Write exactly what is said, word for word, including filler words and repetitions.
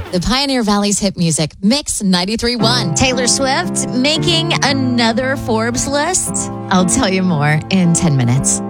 The Pioneer Valley's hit music, Mix ninety-three point one. Taylor Swift making another Forbes list? I'll tell you more in ten minutes.